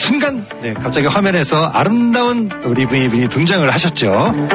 순간 갑자기 화면에서 아름다운 우리 부인이 등장을 하셨죠.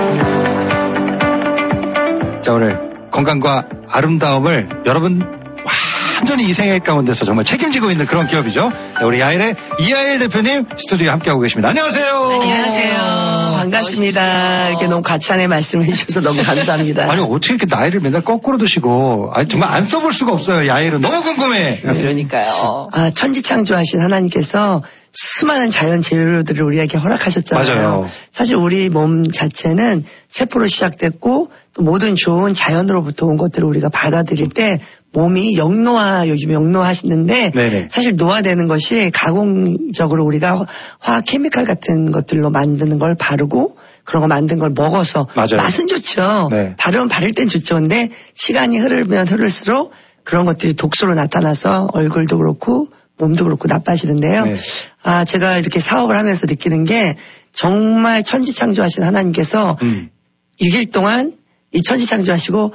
자, 오늘 건강과 아름다움을 여러분 완전히 이 생애 가운데서 정말 책임지고 있는 그런 기업이죠. 우리 야일의 이하일 대표님 스튜디오에 함께하고 계십니다. 안녕하세요. 안녕하세요. 반갑습니다. 이렇게 너무 과찬의 말씀을 해주셔서 너무 감사합니다. 아니 어떻게 이렇게 나이를 맨날 거꾸로 드시고 정말 안 써볼 수가 없어요. 야일은 너무 궁금해. 그러니까요. 천지창조하신 하나님께서 수많은 자연 재료들을 우리에게 허락하셨잖아요. 맞아요. 사실 우리 몸 자체는 세포로 시작됐고 또 모든 좋은 자연으로부터 온 것들을 우리가 받아들일 때 몸이 요즘 영노하시는데 네네. 사실 노화되는 것이 가공적으로 우리가 화학 케미칼 같은 것들로 만드는 걸 바르고 그런 거 만든 걸 먹어서 맞아요. 맛은 좋죠. 네. 바르면 바를 땐 좋죠. 근데 시간이 흐르면 흐를수록 그런 것들이 독소로 나타나서 얼굴도 그렇고 몸도 그렇고 나빠지는데요. 네. 제가 이렇게 사업을 하면서 느끼는 게 정말 천지창조하신 하나님께서 6일 동안 이 천지창조하시고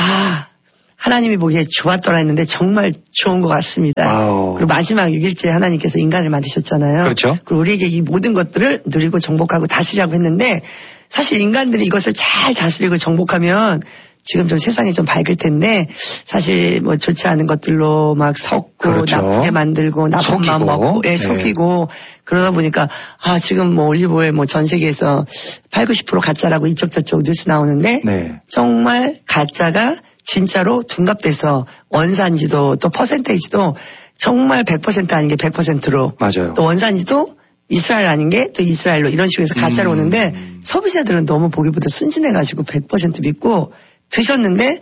하나님이 보기에 좋았더라 했는데 정말 좋은 것 같습니다. 와우. 그리고 마지막 6일째 하나님께서 인간을 만드셨잖아요. 그렇죠. 그리고 우리에게 이 모든 것들을 누리고 정복하고 다스리라고 했는데 사실 인간들이 이것을 잘 다스리고 정복하면 지금 좀 세상이 좀 밝을 텐데 사실 뭐 좋지 않은 것들로 막 섞고 그렇죠. 나쁘게 만들고 나쁜 마음 먹고 속이고 그러다 보니까 지금 뭐 올리브오일 뭐 전 세계에서 80~90% 가짜라고 이쪽 저쪽 뉴스 나오는데 정말 가짜가 진짜로 둔갑돼서 원산지도 또 퍼센테이지도 정말 100% 아닌 게 100%로 맞아요. 또 원산지도 이스라엘 아닌 게 또 이스라엘로 이런 식으로 해서 가짜로 오는데 소비자들은 너무 보기보다 순진해가지고 100% 믿고 드셨는데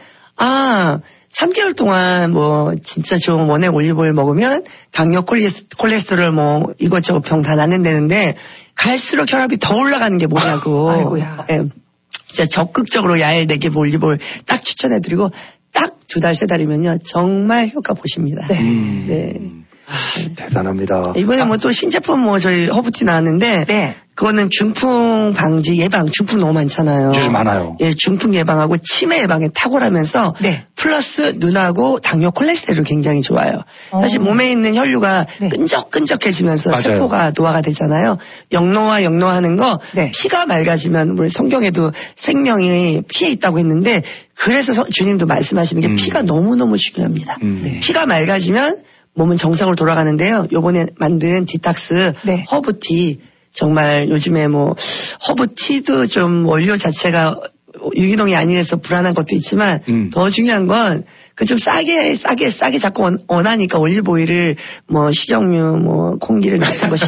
3개월 동안 뭐 진짜 좋은 원액 올리브오일 먹으면 당뇨 콜레스테롤 뭐 이것저것 병 다 낫는다는데 갈수록 혈압이 더 올라가는 게 뭐냐고. 아이고야. 진짜 적극적으로 야일 내게 올리브오일 딱 추천해드리고 딱 2달 3달이면요 정말 효과 보십니다. 네. 대단합니다. 이번에 뭐 또 신제품 뭐 저희 허브티 나왔는데 그거는 중풍 방지 예방 중풍 너무 많잖아요. 요즘 많아요. 예, 중풍 예방하고 치매 예방에 탁월하면서 플러스 눈하고 당뇨 콜레스테롤 굉장히 좋아요. 사실 몸에 있는 혈류가 끈적끈적해지면서 맞아요. 세포가 노화가 되잖아요. 영노화하는 거 피가 맑아지면 우리 성경에도 생명이 피에 있다고 했는데 그래서 주님도 말씀하시는 게 피가 너무너무 중요합니다. 피가 맑아지면 몸은 정상으로 돌아가는데요. 요번에 만든 디탁스 허브티 정말 요즘에 뭐 허브티도 좀 원료 자체가 유기농이 아니라서 불안한 것도 있지만 더 중요한 건 그 좀 싸게 자꾸 원하니까 올리브오일을 뭐 식용유 뭐 콩기를 같은 것이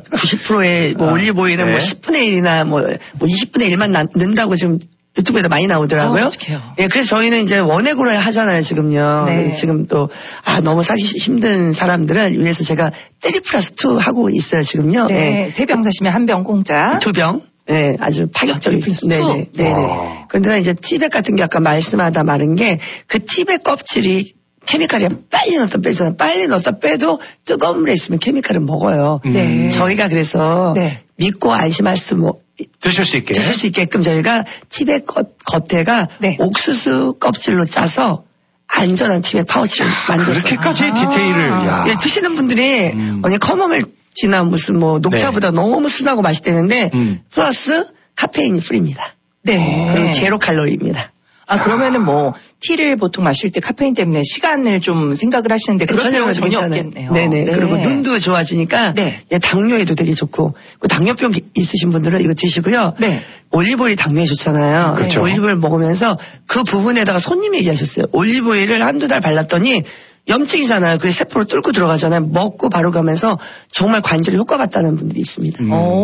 90%의 뭐 올리브오일은 뭐 10분의 1이나 뭐 20분의 1만 넣는다고 지금 유튜브에도 많이 나오더라고요. 예, 그래서 저희는 이제 원액으로 하잖아요, 지금요. 지금 또, 너무 사기 힘든 사람들을 위해서 제가 3+2 하고 있어요, 지금요. 네. 3병 사시면 1병 공짜. 2병. 네, 아주 파격적인. 네네. 그런데 이제 티백 같은 게 아까 말씀하다 말은 게 그 티백 껍질이 케미칼이 빨리 넣었다 빼잖아요. 빨리 넣었다 빼도 뜨거운 물에 있으면 케미칼을 먹어요. 저희가 그래서 믿고 안심할 수 드실 수 있게끔 저희가 티백 겉에가 옥수수 껍질로 짜서 안전한 티백 파우치를 만들었어요. 그렇게까지 디테일을. 예, 드시는 분들이 커머밀지나 무슨 뭐 녹차보다 너무 순하고 맛있다는데 플러스 카페인이 프리입니다. 그리고 제로 칼로리입니다. 그러면은 뭐 티를 보통 마실 때 카페인 때문에 시간을 좀 생각을 하시는데 그런 경우는 전혀 없겠네요. 네네. 그리고 눈도 좋아지니까 예, 당뇨에도 되게 좋고 당뇨병 있으신 분들은 이거 드시고요. 올리브오일이 당뇨에 좋잖아요. 그렇죠. 올리브오일 먹으면서 그 부분에다가 손님이 얘기하셨어요. 올리브오일을 1~2달 발랐더니 염증이잖아요. 그게 세포로 뚫고 들어가잖아요. 먹고 바로 가면서 정말 관절에 효과 같다는 분들이 있습니다.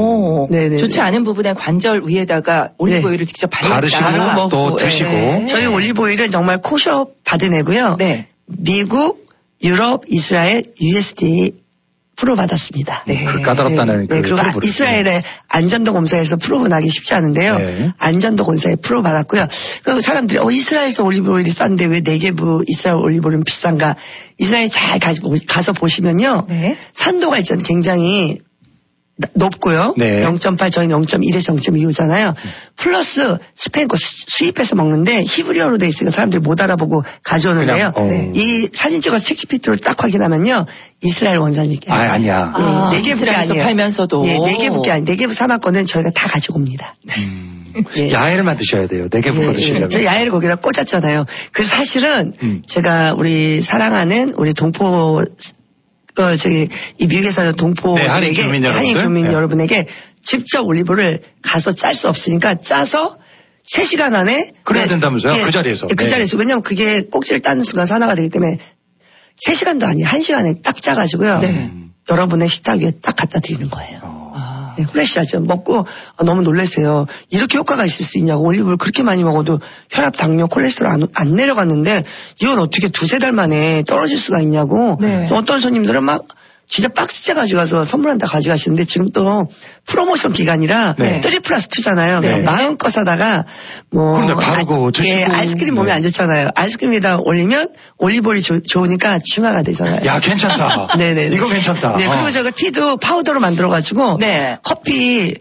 좋지 않은 부분에 관절 위에다가 올리브오일을 직접 바르시고 또 드시고. 저희 올리브오일은 정말 코숍 받아내고요. 미국, 유럽, 이스라엘, USDA 프로 받았습니다. 그 까다롭다는 그리고 이스라엘의 안전도 검사에서 프로 나기 쉽지 않은데요. 안전도 검사에 프로 받았고요. 그 사람들이 이스라엘에서 올리브오일이 싼데 왜 네게부 이스라엘 올리브오일은 비싼가? 이스라엘 잘 가서 보시면요. 산도가 있잖아요. 굉장히 높고요. 네. 0.8 저희는 0.1에서 0.25잖아요. 플러스 스페인 거 수입해서 먹는데 히브리어로 돼 있으니까 사람들이 못 알아보고 가져오는데요. 이 사진 찍어서 책시피트로 딱 확인하면요. 이스라엘 원산이게. 아니야. 예, 네개북이 아니에요. 팔면서도. 예, 네개북이 아니에요. 네개북 사막권은 저희가 다 가지고 옵니다. 예. 야외를만 드셔야 돼요. 네개북 드시려면. 저 야외를 거기다 꽂았잖아요. 그래서 사실은 제가 우리 사랑하는 우리 동포 이 미국에 사는 동포에게 한인 교민 여러분에게 직접 올리브를 가서 짤 수 없으니까 짜서 3시간 안에 그래야 된다면서요? 그 자리에서. 그 자리에서. 왜냐면 그게 꼭지를 따는 순간 산화가 되기 때문에 3시간도 아니에요. 1시간에 딱 짜가지고요. 여러분의 식탁 위에 딱 갖다 드리는 거예요. 후레쉬하죠. 먹고 너무 놀랐어요. 이렇게 효과가 있을 수 있냐고. 올리브를 그렇게 많이 먹어도 혈압, 당뇨, 콜레스테롤 안 내려갔는데 이건 어떻게 2-3달 만에 떨어질 수가 있냐고. 어떤 손님들은 막 진짜 박스째 가져가서 선물한다 가져가시는데 지금 또 프로모션 기간이라 3+2잖아요. 마음껏 사다가 그런데 바르고 드시고. 아이스크림 몸에 안 좋잖아요. 아이스크림에다 올리면 올리브오일이 좋으니까 중화가 되잖아요. 야, 괜찮다. 네네. 이거 괜찮다. 네, 그리고 제가 티도 파우더로 만들어가지고 커피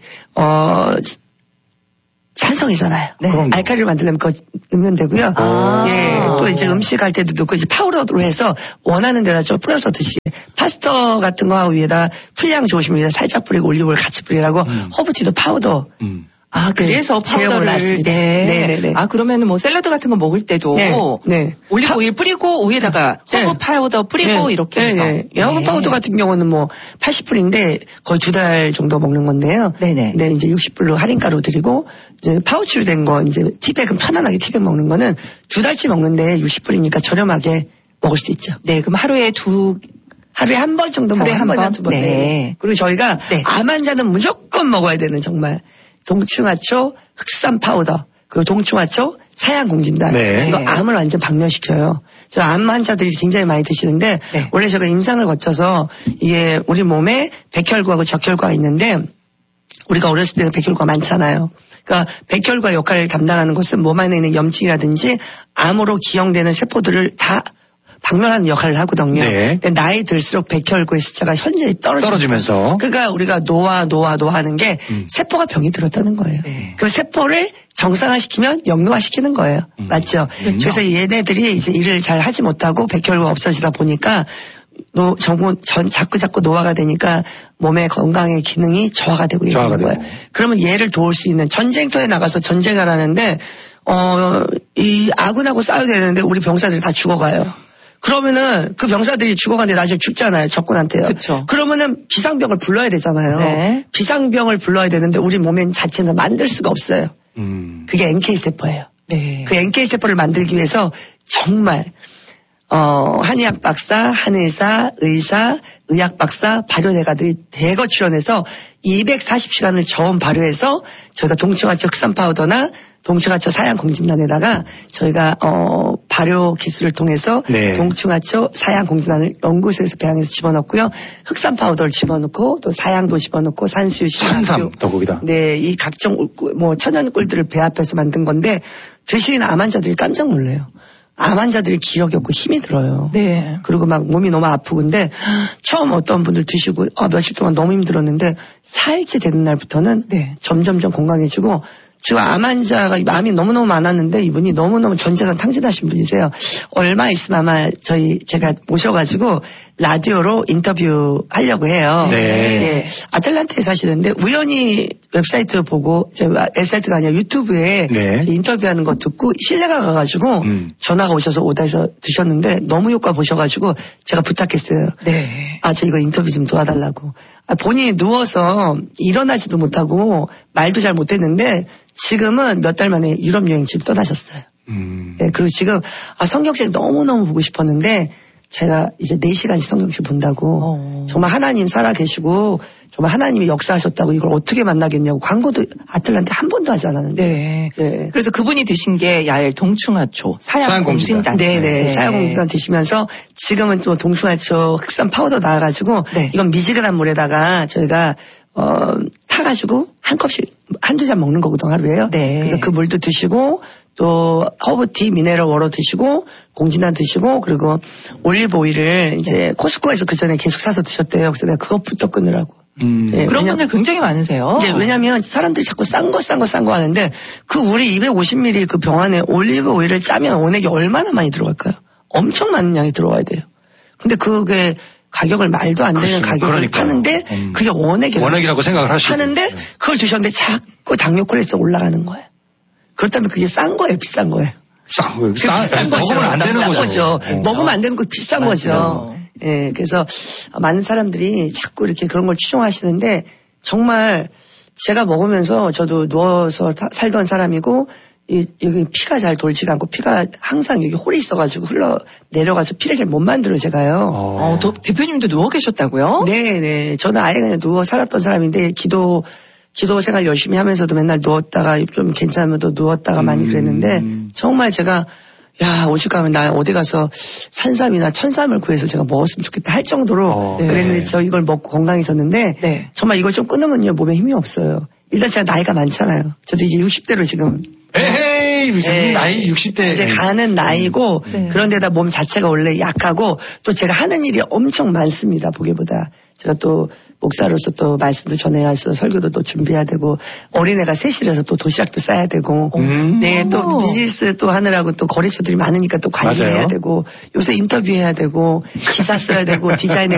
산성이잖아요. 알칼리로 만들려면 그거 넣으면 되고요. 예, 또 이제 음식 할 때도 넣고 이제 파우더로 해서 원하는 데다 좀 뿌려서 드시게. 파스타 같은 거 위에다 풀량 좋으시면 위에다 살짝 뿌리고 올리브오일 같이 뿌리라고 허브티도 파우더. 그래서 파우더를. 네네네. 그러면은 뭐 샐러드 같은 거 먹을 때도 올리브 오일 뿌리고 위에다가 허브 파우더 뿌리고 이렇게 해서. 허브 파우더 같은 경우는 뭐 80불인데 거의 2달 정도 먹는 건데요. 네, 이제 60불로 할인가로 드리고 이제 파우치로 된 거 이제 티백은 편안하게 티백 먹는 거는 2달치 먹는데 60불이니까 저렴하게 먹을 수 있죠. 네, 그럼 하루에 한 번 정도 먹어요. 한 번, 두 번. 그리고 저희가 암 환자는 무조건 먹어야 되는 정말 동충하초, 흑산 파우더, 그리고 동충하초, 사양 공진단. 이거 암을 완전 박멸시켜요. 저 암 환자들이 굉장히 많이 드시는데 원래 제가 임상을 거쳐서 이게 우리 몸에 백혈구하고 적혈구가 있는데 우리가 어렸을 때는 백혈구가 많잖아요. 그러니까 백혈구 역할을 담당하는 것은 몸 안에 있는 염증이라든지 암으로 기형되는 세포들을 다 박멸하는 역할을 하거든요. 근데 나이 들수록 백혈구의 숫자가 현저히 떨어지면서. 그러니까 우리가 노화하는 게 세포가 병이 들었다는 거예요. 그 세포를 정상화시키면 영노화시키는 거예요. 맞죠? 그래서 얘네들이 이제 일을 잘 하지 못하고 백혈구가 없어지다 보니까 자꾸 노화가 되니까 몸의 건강의 기능이 저하가 되고 있는 거예요. 그러면 얘를 도울 수 있는 전쟁터에 나가서 전쟁을 하는데 이 아군하고 싸워야 되는데 우리 병사들이 다 죽어가요. 그러면은 그 병사들이 죽어가는데 나중에 죽잖아요. 적군한테요. 그쵸. 그러면은 비상병을 불러야 되잖아요. 비상병을 불러야 되는데 우리 몸엔 자체는 만들 수가 없어요. 그게 NK세포예요. 그 NK세포를 만들기 위해서 정말 한의학 박사, 한의사, 의사, 의학 박사, 발효대가들이 대거 출연해서 240시간을 저온 발효해서 저희가 동충하초 흑산 파우더나 동충하초 사양 공진단에다가 저희가 발효 기술을 통해서 동충하초 사양 공진단을 연구소에서 배양해서 집어넣고요. 흑산 파우더를 집어넣고 또 사양도 집어넣고 산수유, 산삼 또 거기다. 네, 이 각종 뭐 천연 꿀들을 배합해서 만든 건데 드시는 암 환자들이 깜짝 놀래요. 암 환자들이 기력이 없고 힘이 들어요. 그리고 막 몸이 너무 아프고 근데 처음 어떤 분들 드시고 며칠 동안 너무 힘들었는데 4일째 되는 날부터는 점점점 건강해지고 지금 암 환자가 암이 너무너무 많았는데 이분이 너무너무 전 재산 탕진하신 분이세요. 얼마 있으면 아마 제가 모셔가지고 라디오로 인터뷰 하려고 해요. 아틀란타에 사시는데 우연히 웹사이트 보고 웹사이트가 아니라 유튜브에 인터뷰하는 거 듣고 신뢰가 가가지고 전화가 오셔서 오다해서 드셨는데 너무 효과 보셔가지고 제가 부탁했어요. 저 이거 인터뷰 좀 도와달라고. 본인이 누워서 일어나지도 못하고 말도 잘 못했는데 지금은 몇 달 만에 유럽 여행 지금 떠나셨어요. 그리고 지금 성경책 너무너무 보고 싶었는데 제가 이제 4시간씩 성경책 본다고 정말 하나님 살아계시고 정말 하나님이 역사하셨다고 이걸 어떻게 만나겠냐고 광고도 아틀란타 한 번도 하지 않았는데 그래서 그분이 드신 게 야엘 동충하초 사양공진단 사양공진단 드시면서 지금은 또 동충하초 흑산 파우더 나와가지고 이건 미지근한 물에다가 저희가 타가지고 한 컵씩 한두 잔 먹는 거거든 하루에요. 그래서 그 물도 드시고 또 허브티 미네랄 워터 드시고 공진단 드시고 그리고 올리브 오일을 이제 코스코에서 그 전에 계속 사서 드셨대요. 그래서 내가 그것부터 끊으라고. 네, 그런 분들 굉장히 많으세요. 네, 왜냐면 사람들이 자꾸 싼 거 하는데 그 우리 250ml 그 병 안에 올리브 오일을 짜면 원액이 얼마나 많이 들어갈까요? 엄청 많은 양이 들어가야 돼요. 근데 그게 가격을 말도 안 되는 가격을 파는데 그게 원액이라고 생각을 하는데 그걸 드셨는데 자꾸 당뇨 콜레스테롤 올라가는 거예요. 그렇다면 그게 싼 거예요, 비싼 거예요? 비싼 거죠. 먹으면 안 되는 거죠. 먹으면 안 되는 거 비싼 거죠. 예, 그래서 많은 사람들이 자꾸 이렇게 그런 걸 추종하시는데 정말 제가 먹으면서 저도 누워서 살던 사람이고 여기 피가 잘 돌지가 않고 피가 항상 여기 홀이 있어가지고 흘러 내려가서 피를 잘 못 만들어요, 제가요. 대표님도 누워 계셨다고요? 네네. 저는 아예 그냥 누워 살았던 사람인데 기도 생활 열심히 하면서도 맨날 누웠다가 좀 괜찮으면 또 누웠다가 많이 그랬는데 정말 제가 오직 가면 나 어디 가서 산삼이나 천삼을 구해서 제가 먹었으면 좋겠다 할 정도로 그랬는데 저 이걸 먹고 건강해졌는데 정말 이걸 좀 끊으면요 몸에 힘이 없어요. 일단 제가 나이가 많잖아요. 저도 이제 60대로 지금. 에헤이, 무슨 나이 60대. 이제 가는 나이고, 그런데다 몸 자체가 원래 약하고, 또 제가 하는 일이 엄청 많습니다, 보기보다. 제가 또 목사로서 또 말씀도 전해야 해서 설교도 또 준비해야 되고, 어린애가 셋이라서 또 도시락도 싸야 되고, 네, 또 비즈니스 또 하느라고 또 거래처들이 많으니까 또 관리해야 되고, 요새 인터뷰해야 되고, 기사 써야 되고, 디자인에